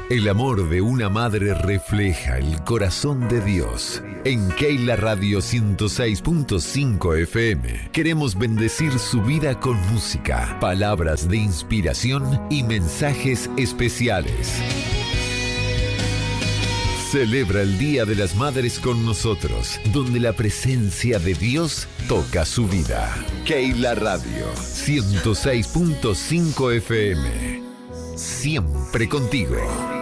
El amor de una madre refleja el corazón de Dios. En Keila Radio 106.5 FM queremos bendecir su vida con música, palabras de inspiración y mensajes especiales. Celebra el Día de las Madres con nosotros, donde la presencia de Dios toca su vida. Keila Radio 106.5 FM. Siempre contigo.